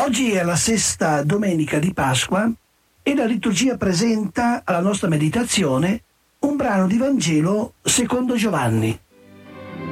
Oggi è la sesta domenica di Pasqua e la liturgia presenta alla nostra meditazione un brano di Vangelo secondo Giovanni.